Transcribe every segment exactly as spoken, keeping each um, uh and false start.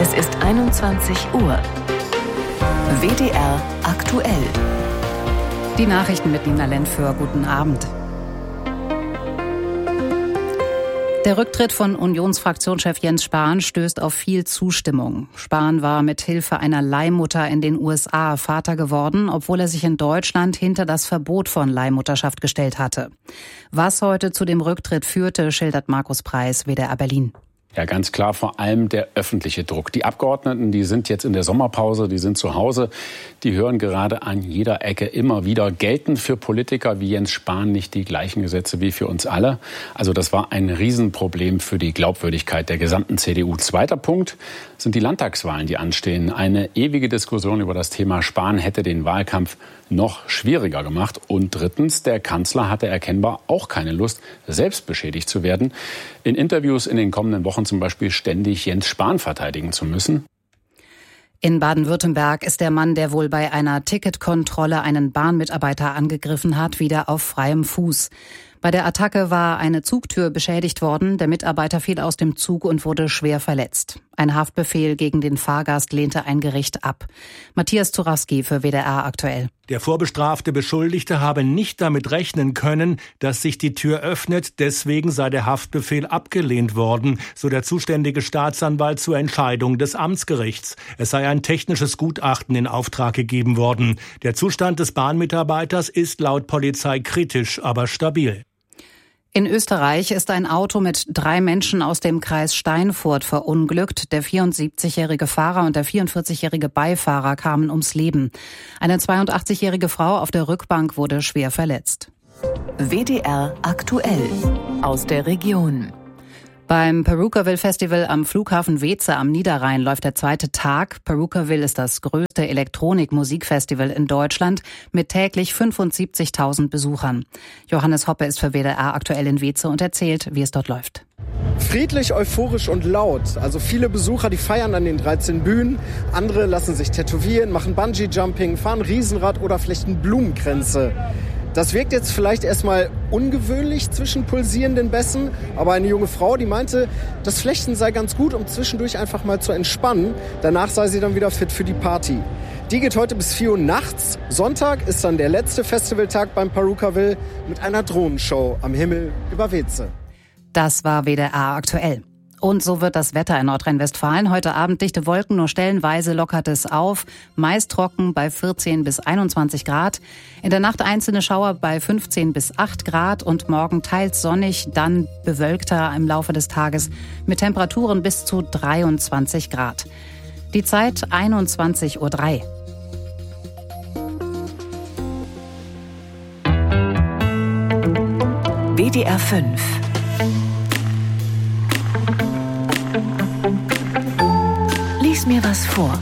Es ist einundzwanzig Uhr. W D R aktuell. Die Nachrichten mit Nina Lentföhr. Guten Abend. Der Rücktritt von Unionsfraktionschef Jens Spahn stößt auf viel Zustimmung. Spahn war mit Hilfe einer Leihmutter in den U S A Vater geworden, obwohl er sich in Deutschland hinter das Verbot von Leihmutterschaft gestellt hatte. Was heute zu dem Rücktritt führte, schildert Markus Preis, W D R Berlin. Ja, ganz klar, vor allem der öffentliche Druck. Die Abgeordneten, die sind jetzt in der Sommerpause, die sind zu Hause. Die hören gerade an jeder Ecke immer wieder, gelten für Politiker wie Jens Spahn nicht die gleichen Gesetze wie für uns alle? Also das war ein Riesenproblem für die Glaubwürdigkeit der gesamten C D U. Zweiter Punkt sind die Landtagswahlen, die anstehen. Eine ewige Diskussion über das Thema Spahn hätte den Wahlkampf noch schwieriger gemacht. Und drittens, der Kanzler hatte erkennbar auch keine Lust, selbst beschädigt zu werden. In Interviews in den kommenden Wochen zum Beispiel ständig Jens Spahn verteidigen zu müssen. In Baden-Württemberg ist der Mann, der wohl bei einer Ticketkontrolle einen Bahnmitarbeiter angegriffen hat, wieder auf freiem Fuß. Bei der Attacke war eine Zugtür beschädigt worden. Der Mitarbeiter fiel aus dem Zug und wurde schwer verletzt. Ein Haftbefehl gegen den Fahrgast lehnte ein Gericht ab. Matthias Zurawski für W D R aktuell. Der vorbestrafte Beschuldigte habe nicht damit rechnen können, dass sich die Tür öffnet. Deswegen sei der Haftbefehl abgelehnt worden, so der zuständige Staatsanwalt zur Entscheidung des Amtsgerichts. Es sei ein technisches Gutachten in Auftrag gegeben worden. Der Zustand des Bahnmitarbeiters ist laut Polizei kritisch, aber stabil. In Österreich ist ein Auto mit drei Menschen aus dem Kreis Steinfurt verunglückt. Der vierundsiebzigjährige Fahrer und der vierundvierzigjährige Beifahrer kamen ums Leben. Eine zweiundachtzigjährige Frau auf der Rückbank wurde schwer verletzt. W D R aktuell aus der Region. Beim Perukaville Festival am Flughafen Weeze am Niederrhein läuft der zweite Tag. Perukaville ist das größte Elektronik-Musikfestival in Deutschland mit täglich fünfundsiebzigtausend Besuchern. Johannes Hoppe ist für W D R aktuell in Weeze und erzählt, wie es dort läuft. Friedlich, euphorisch und laut. Also viele Besucher, die feiern an den dreizehn Bühnen. Andere lassen sich tätowieren, machen Bungee-Jumping, fahren Riesenrad oder flechten Blumenkränze. Das wirkt jetzt vielleicht erstmal ungewöhnlich zwischen pulsierenden Bässen, aber eine junge Frau, die meinte, das Flechten sei ganz gut, um zwischendurch einfach mal zu entspannen. Danach sei sie dann wieder fit für die Party. Die geht heute bis vier Uhr nachts. Sonntag ist dann der letzte Festivaltag beim Perukaville mit einer Drohnenshow am Himmel über Weeze. Das war W D R aktuell. Und so wird das Wetter in Nordrhein-Westfalen. Heute Abend dichte Wolken, nur stellenweise lockert es auf. Meist trocken bei vierzehn bis einundzwanzig Grad. In der Nacht einzelne Schauer bei fünfzehn bis acht Grad. Und morgen teils sonnig, dann bewölkter im Laufe des Tages mit Temperaturen bis zu dreiundzwanzig Grad. Die Zeit einundzwanzig Uhr drei. W D R fünf. Lies mir was vor.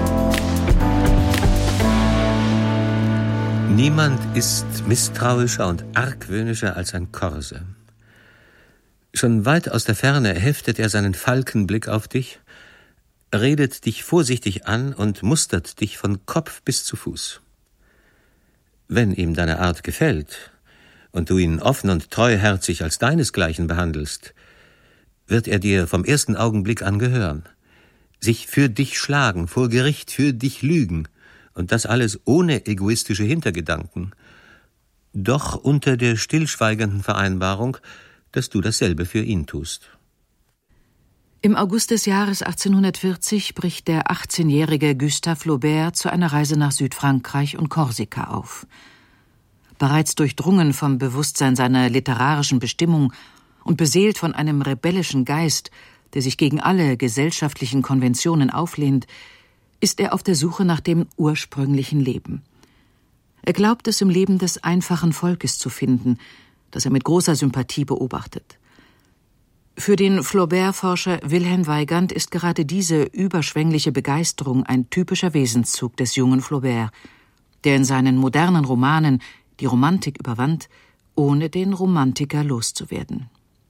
Niemand ist misstrauischer und argwöhnischer als ein Korse. Schon weit aus der Ferne heftet er seinen Falkenblick auf dich, redet dich vorsichtig an und mustert dich von Kopf bis zu Fuß. Wenn ihm deine Art gefällt und du ihn offen und treuherzig als deinesgleichen behandelst, wird er dir vom ersten Augenblick an gehören, sich für dich schlagen, vor Gericht für dich lügen, und das alles ohne egoistische Hintergedanken, doch unter der stillschweigenden Vereinbarung, dass du dasselbe für ihn tust. Im August des Jahres achtzehnhundertvierzig bricht der achtzehnjährige Gustave Flaubert zu einer Reise nach Südfrankreich und Korsika auf. Bereits durchdrungen vom Bewusstsein seiner literarischen Bestimmung und beseelt von einem rebellischen Geist, der sich gegen alle gesellschaftlichen Konventionen auflehnt, ist er auf der Suche nach dem ursprünglichen Leben. Er glaubt es im Leben des einfachen Volkes zu finden, das er mit großer Sympathie beobachtet. Für den Flaubert-Forscher Wilhelm Weigand ist gerade diese überschwängliche Begeisterung ein typischer Wesenszug des jungen Flaubert, der in seinen modernen Romanen die Romantik überwand, ohne den Romantiker loszuwerden.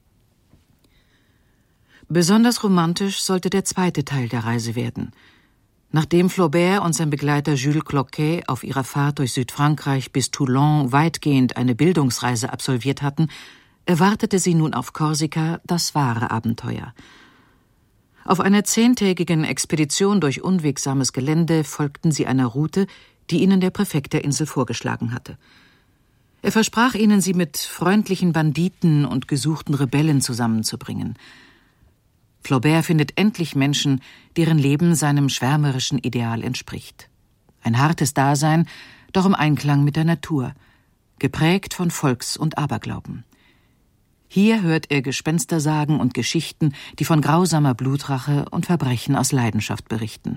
Besonders romantisch sollte der zweite Teil der Reise werden. Nachdem Flaubert und sein Begleiter Jules Cloquet auf ihrer Fahrt durch Südfrankreich bis Toulon weitgehend eine Bildungsreise absolviert hatten, erwartete sie nun auf Korsika das wahre Abenteuer. Auf einer zehntägigen Expedition durch unwegsames Gelände folgten sie einer Route, die ihnen der Präfekt der Insel vorgeschlagen hatte. Er versprach ihnen, sie mit freundlichen Banditen und gesuchten Rebellen zusammenzubringen. Flaubert findet endlich Menschen, deren Leben seinem schwärmerischen Ideal entspricht. Ein hartes Dasein, doch im Einklang mit der Natur, geprägt von Volks- und Aberglauben. Hier hört er Gespenstersagen und Geschichten, die von grausamer Blutrache und Verbrechen aus Leidenschaft berichten.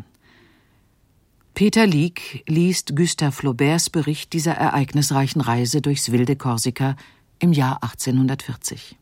Peter Lieck liest Gustave Flauberts Bericht dieser ereignisreichen Reise durchs wilde Korsika im Jahr achtzehnhundertvierzig.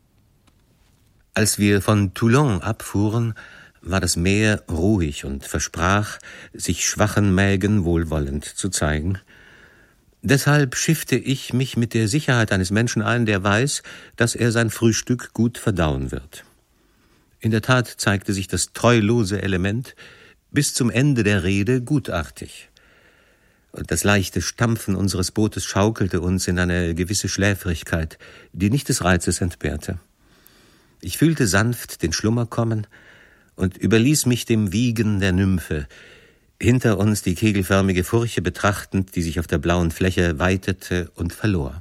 Als wir von Toulon abfuhren, war das Meer ruhig und versprach, sich schwachen Mägen wohlwollend zu zeigen. Deshalb schiffte ich mich mit der Sicherheit eines Menschen ein, der weiß, dass er sein Frühstück gut verdauen wird. In der Tat zeigte sich das treulose Element bis zum Ende der Rede gutartig. Und das leichte Stampfen unseres Bootes schaukelte uns in eine gewisse Schläfrigkeit, die nicht des Reizes entbehrte. Ich fühlte sanft den Schlummer kommen und überließ mich dem Wiegen der Nymphe, hinter uns die kegelförmige Furche betrachtend, die sich auf der blauen Fläche weitete und verlor.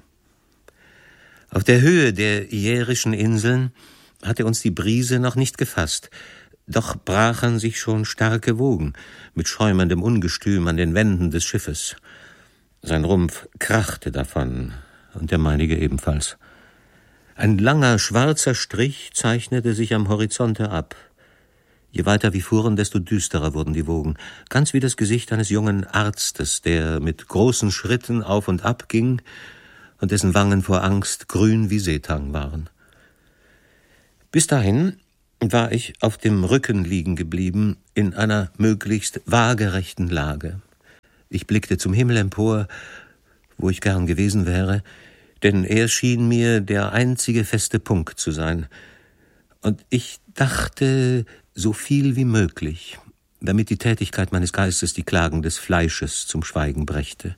Auf der Höhe der Iärischen Inseln hatte uns die Brise noch nicht gefasst, doch brachen sich schon starke Wogen mit schäumendem Ungestüm an den Wänden des Schiffes. Sein Rumpf krachte davon und der meinige ebenfalls. Ein langer schwarzer Strich zeichnete sich am Horizonte ab. Je weiter wir fuhren, desto düsterer wurden die Wogen, ganz wie das Gesicht eines jungen Arztes, der mit großen Schritten auf und ab ging und dessen Wangen vor Angst grün wie Seetang waren. Bis dahin war ich auf dem Rücken liegen geblieben, in einer möglichst waagerechten Lage. Ich blickte zum Himmel empor, wo ich gern gewesen wäre, denn er schien mir der einzige feste Punkt zu sein. Und ich dachte so viel wie möglich, damit die Tätigkeit meines Geistes die Klagen des Fleisches zum Schweigen brächte.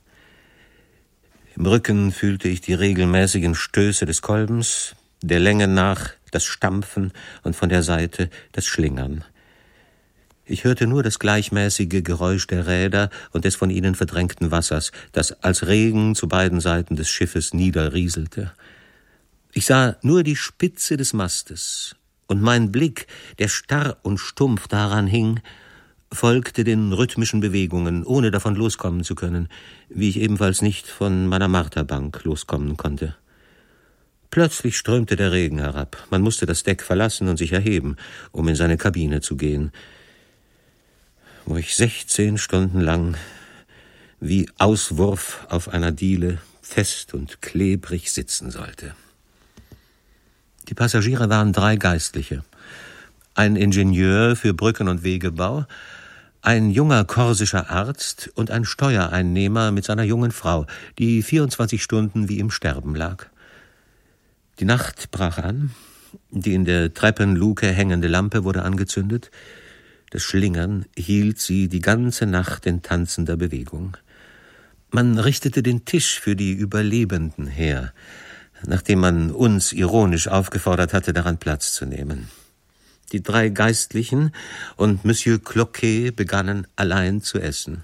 Im Rücken fühlte ich die regelmäßigen Stöße des Kolbens, der Länge nach das Stampfen und von der Seite das Schlingern. Ich hörte nur das gleichmäßige Geräusch der Räder und des von ihnen verdrängten Wassers, das als Regen zu beiden Seiten des Schiffes niederrieselte. Ich sah nur die Spitze des Mastes, und mein Blick, der starr und stumpf daran hing, folgte den rhythmischen Bewegungen, ohne davon loskommen zu können, wie ich ebenfalls nicht von meiner Marterbank loskommen konnte. Plötzlich strömte der Regen herab. Man musste das Deck verlassen und sich erheben, um in seine Kabine zu gehen, wo ich sechzehn Stunden lang wie Auswurf auf einer Diele fest und klebrig sitzen sollte. Die Passagiere waren drei Geistliche, ein Ingenieur für Brücken- und Wegebau, ein junger korsischer Arzt und ein Steuereinnehmer mit seiner jungen Frau, die vierundzwanzig Stunden wie im Sterben lag. Die Nacht brach an, die in der Treppenluke hängende Lampe wurde angezündet, das Schlingern hielt sie die ganze Nacht in tanzender Bewegung. Man richtete den Tisch für die Überlebenden her, nachdem man uns ironisch aufgefordert hatte, daran Platz zu nehmen. Die drei Geistlichen und Monsieur Cloquet begannen allein zu essen.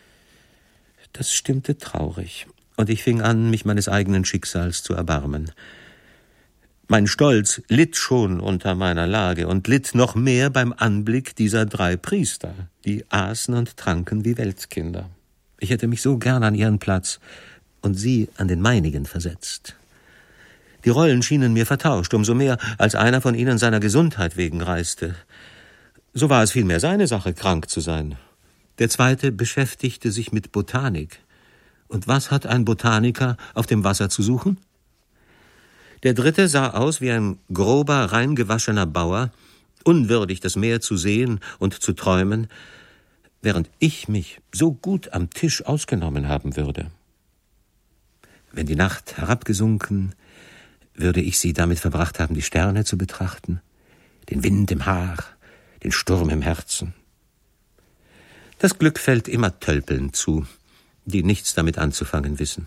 Das stimmte traurig, und ich fing an, mich meines eigenen Schicksals zu erbarmen. Mein Stolz litt schon unter meiner Lage und litt noch mehr beim Anblick dieser drei Priester, die aßen und tranken wie Weltkinder. Ich hätte mich so gern an ihren Platz und sie an den meinigen versetzt. Die Rollen schienen mir vertauscht, umso mehr, als einer von ihnen seiner Gesundheit wegen reiste. So war es vielmehr seine Sache, krank zu sein. Der zweite beschäftigte sich mit Botanik. Und was hat ein Botaniker auf dem Wasser zu suchen? Der dritte sah aus wie ein grober, reingewaschener Bauer, unwürdig, das Meer zu sehen und zu träumen, während ich mich so gut am Tisch ausgenommen haben würde. Wenn die Nacht herabgesunken, würde ich sie damit verbracht haben, die Sterne zu betrachten, den Wind im Haar, den Sturm im Herzen. Das Glück fällt immer Tölpeln zu, die nichts damit anzufangen wissen.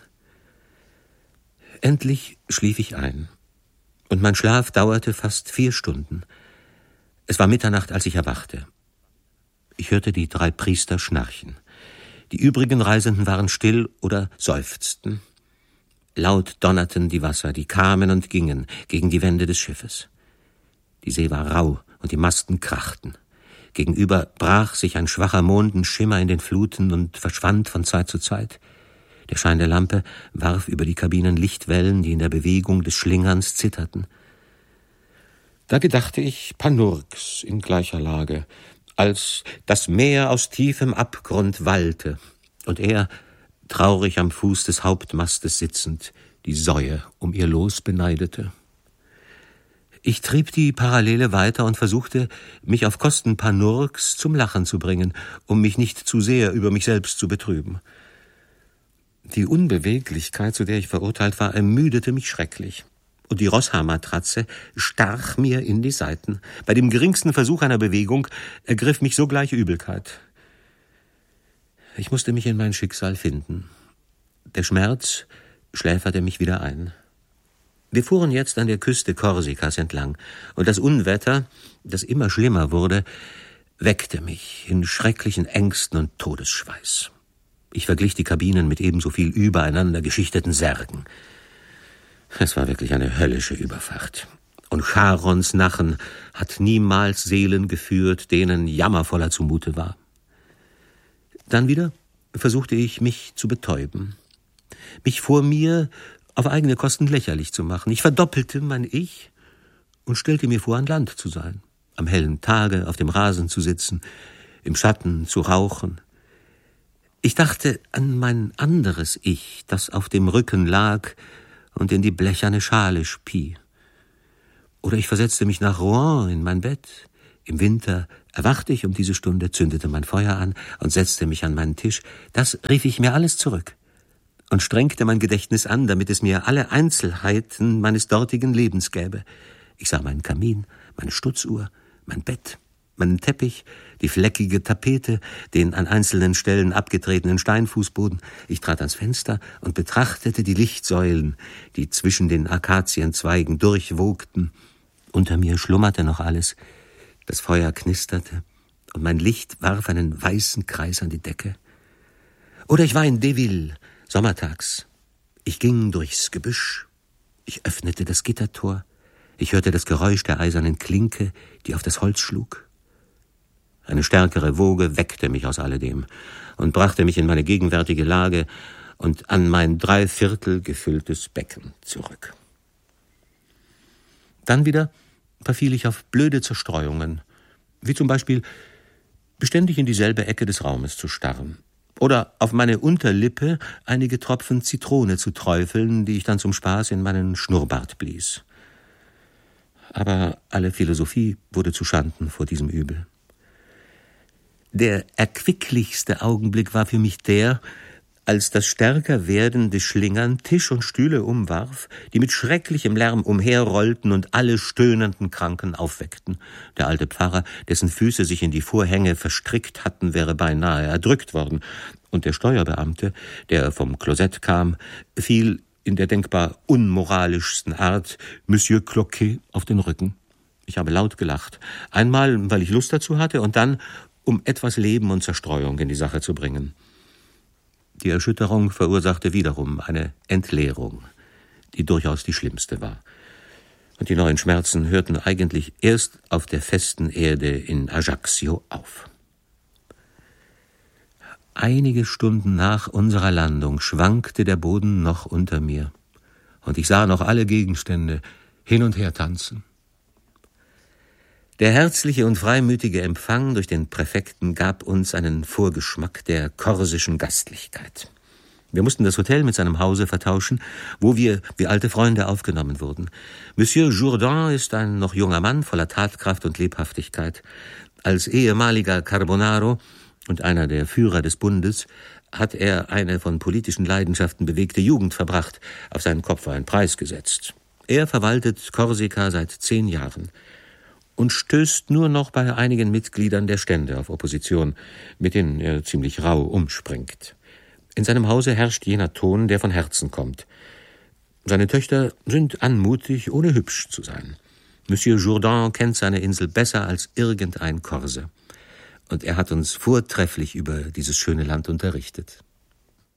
Endlich schlief ich ein, und mein Schlaf dauerte fast vier Stunden. Es war Mitternacht, als ich erwachte. Ich hörte die drei Priester schnarchen. Die übrigen Reisenden waren still oder seufzten. Laut donnerten die Wasser, die kamen und gingen gegen die Wände des Schiffes. Die See war rau und die Masten krachten. Gegenüber brach sich ein schwacher Mondenschimmer in den Fluten und verschwand von Zeit zu Zeit. Der Schein der Lampe warf über die Kabinen Lichtwellen, die in der Bewegung des Schlingerns zitterten. Da gedachte ich Panurgs in gleicher Lage, als das Meer aus tiefem Abgrund wallte und er, traurig am Fuß des Hauptmastes sitzend, die Säue um ihr Los beneidete. Ich trieb die Parallele weiter und versuchte, mich auf Kosten Panurgs zum Lachen zu bringen, um mich nicht zu sehr über mich selbst zu betrüben. Die Unbeweglichkeit, zu der ich verurteilt war, ermüdete mich schrecklich. Und die Rosshaarmatratze stach mir in die Seiten. Bei dem geringsten Versuch einer Bewegung ergriff mich sogleich Übelkeit. Ich musste mich in mein Schicksal finden. Der Schmerz schläferte mich wieder ein. Wir fuhren jetzt an der Küste Korsikas entlang, und das Unwetter, das immer schlimmer wurde, weckte mich in schrecklichen Ängsten und Todesschweiß. Ich verglich die Kabinen mit ebenso viel übereinander geschichteten Särgen. Es war wirklich eine höllische Überfahrt. Und Charons Nachen hat niemals Seelen geführt, denen jammervoller zumute war. Dann wieder versuchte ich, mich zu betäuben, mich vor mir auf eigene Kosten lächerlich zu machen. Ich verdoppelte mein Ich und stellte mir vor, an Land zu sein, am hellen Tage auf dem Rasen zu sitzen, im Schatten zu rauchen. Ich dachte an mein anderes Ich, das auf dem Rücken lag und in die blecherne Schale spie. Oder ich versetzte mich nach Rouen in mein Bett. Im Winter erwachte ich um diese Stunde, zündete mein Feuer an und setzte mich an meinen Tisch. Das rief ich mir alles zurück und strengte mein Gedächtnis an, damit es mir alle Einzelheiten meines dortigen Lebens gäbe. Ich sah meinen Kamin, meine Stutzuhr, mein Bett, meinen Teppich, die fleckige Tapete, den an einzelnen Stellen abgetretenen Steinfußboden. Ich trat ans Fenster und betrachtete die Lichtsäulen, die zwischen den Akazienzweigen durchwogten. Unter mir schlummerte noch alles. Das Feuer knisterte und mein Licht warf einen weißen Kreis an die Decke. Oder ich war in Deville, sommertags. Ich ging durchs Gebüsch. Ich öffnete das Gittertor. Ich hörte das Geräusch der eisernen Klinke, die auf das Holz schlug. Eine stärkere Woge weckte mich aus alledem und brachte mich in meine gegenwärtige Lage und an mein dreiviertel gefülltes Becken zurück. Dann wieder verfiel ich auf blöde Zerstreuungen, wie zum Beispiel beständig in dieselbe Ecke des Raumes zu starren oder auf meine Unterlippe einige Tropfen Zitrone zu träufeln, die ich dann zum Spaß in meinen Schnurrbart blies. Aber alle Philosophie wurde zuschanden vor diesem Übel. Der erquicklichste Augenblick war für mich der, als das stärker werdende Schlingern Tisch und Stühle umwarf, die mit schrecklichem Lärm umherrollten und alle stöhnenden Kranken aufweckten. Der alte Pfarrer, dessen Füße sich in die Vorhänge verstrickt hatten, wäre beinahe erdrückt worden, und der Steuerbeamte, der vom Klosett kam, fiel in der denkbar unmoralischsten Art Monsieur Cloquet auf den Rücken. Ich habe laut gelacht, einmal, weil ich Lust dazu hatte, und dann, um etwas Leben und Zerstreuung in die Sache zu bringen. Die Erschütterung verursachte wiederum eine Entleerung, die durchaus die schlimmste war. Und die neuen Schmerzen hörten eigentlich erst auf der festen Erde in Ajaccio auf. Einige Stunden nach unserer Landung schwankte der Boden noch unter mir, und ich sah noch alle Gegenstände hin und her tanzen. Der herzliche und freimütige Empfang durch den Präfekten gab uns einen Vorgeschmack der korsischen Gastlichkeit. Wir mussten das Hotel mit seinem Hause vertauschen, wo wir wie alte Freunde aufgenommen wurden. Monsieur Jourdan ist ein noch junger Mann voller Tatkraft und Lebhaftigkeit. Als ehemaliger Carbonaro und einer der Führer des Bundes hat er eine von politischen Leidenschaften bewegte Jugend verbracht, auf seinen Kopf einen Preis gesetzt. Er verwaltet Korsika seit zehn Jahren und stößt nur noch bei einigen Mitgliedern der Stände auf Opposition, mit denen er ziemlich rau umspringt. In seinem Hause herrscht jener Ton, der von Herzen kommt. Seine Töchter sind anmutig, ohne hübsch zu sein. Monsieur Jourdan kennt seine Insel besser als irgendein Korse. Und er hat uns vortrefflich über dieses schöne Land unterrichtet.